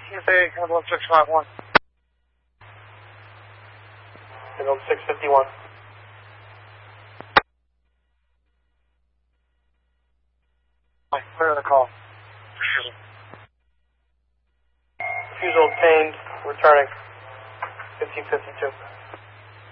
TSA, handle 651. Handle 651. Clear the call. Refusal. Refusal obtained. Returning. 1552.